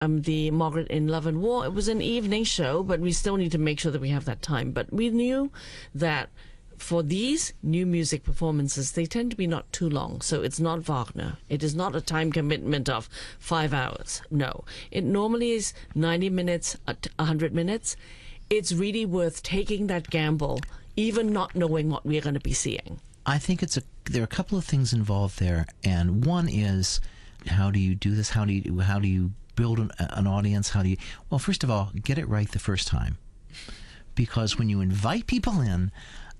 the Margaret in Love and War. It was an evening show, but we still need to make sure that we have that time. But we knew that for these new music performances, they tend to be not too long. So it's not Wagner. It is not a time commitment of 5 hours. No. It normally is 90 minutes, 100 minutes. It's really worth taking that gamble, even not knowing what we're going to be seeing. I think there are a couple of things involved there, and one is, how do you do this? How do you build an audience? Well, first of all, get it right the first time, because when you invite people in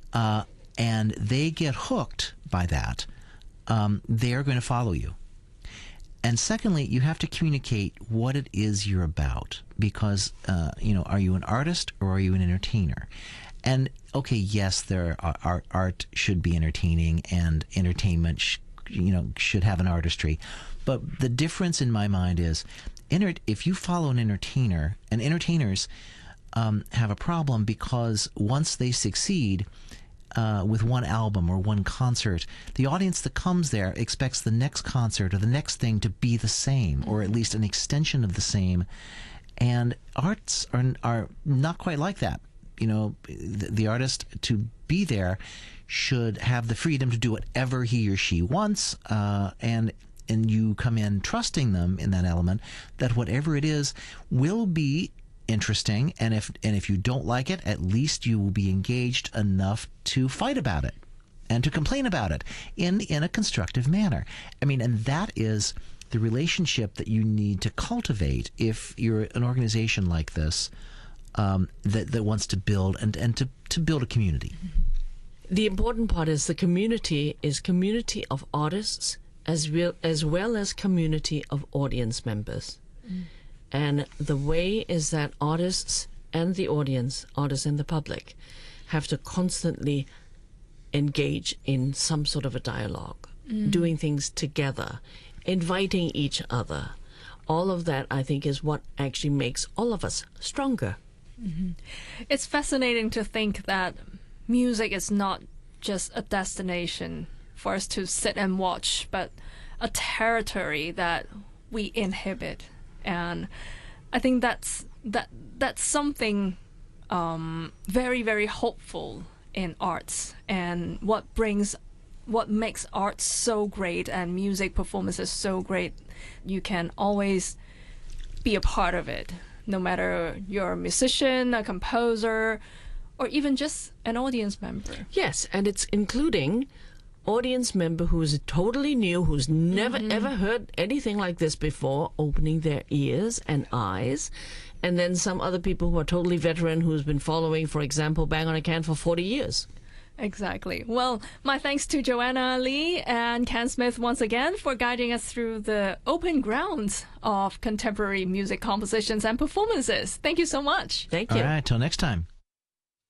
and they get hooked by that, they are going to follow you. And secondly, you have to communicate what it is you're about, because are you an artist or are you an entertainer? And okay, yes, art should be entertaining, and entertainment should have an artistry. But the difference in my mind is, if you follow an entertainer, and entertainers have a problem, because once they succeed with one album or one concert, the audience that comes there expects the next concert or the next thing to be the same, or at least an extension of the same. And arts are not quite like that. The artist, to be there, should have the freedom to do whatever he or she wants, and you come in trusting them in that element, that whatever it is will be interesting, and if you don't like it, at least you will be engaged enough to fight about it and to complain about it in a constructive manner. And that is the relationship that you need to cultivate if you're an organization like this, that wants to build and to build a community. The important part is the community is community of artists as well as community of audience members. And the way is that artists and the audience, artists and the public, have to constantly engage in some sort of a dialogue, doing things together, inviting each other. All of that, I think, is what actually makes all of us stronger. It's fascinating to think that music is not just a destination for us to sit and watch, but a territory that we inhabit. And I think that's something very, very hopeful in arts, and what makes art so great and music performances so great. You can always be a part of it, no matter you're a musician, a composer, or even just an audience member. Yes, and it's including audience member who's totally new, who's never ever heard anything like this before, opening their ears and eyes, and then some other people who are totally veteran, who's been following, for example, Bang on a Can for 40 years. Exactly. Well, my thanks to Joanna Lee and Ken Smith once again for guiding us through the open grounds of contemporary music compositions and performances. Thank you so much. Thank you. All right, till next time.